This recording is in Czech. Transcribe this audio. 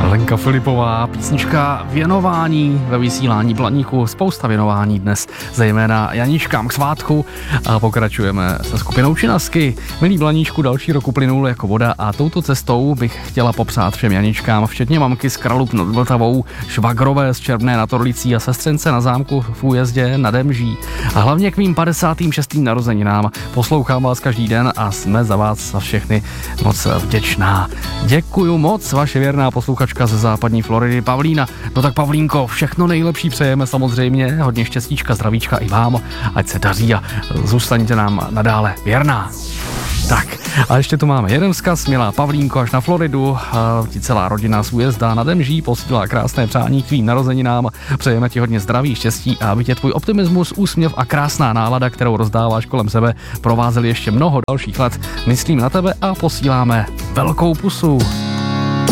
Lenka Filipová, písnička Věnování ve vysílání Blaníku. Spousta věnování dnes, zejména Janíčkám k svátku. A pokračujeme se skupinou Činasky. Milý Blaníčku, další rok uplynul jako voda a touto cestou bych chtěla popřát všem Janíčkám, včetně mamky z Kralup nad Vltavou, švagrové z Červné nad Orlicí a sestřence na zámku v Újezdě na Demží. A hlavně k mým 56. narozeninám. Poslouchám vás každý den a jsme za vás za všechny moc vděčná. Děkuju moc, vaše věrná posluchačka ze západní Floridy Pavlína. No tak Pavlínko, všechno nejlepší přejeme samozřejmě, hodně štěstíčka, zdravíčka i vám, ať se daří a zůstaňte nám nadále věrná. Tak, a ještě tu máme jeden vzkaz, milá Pavlínko, až na Floridu, ti celá rodina z Újezda na Demží posílá krásné přání k tvým narozeninám, přejeme ti hodně zdraví, štěstí a aby tě tvůj optimismus, úsměv a krásná nálada, kterou rozdáváš kolem sebe, provázely ještě mnoho dalších let. Myslím na tebe a posíláme velkou pusu.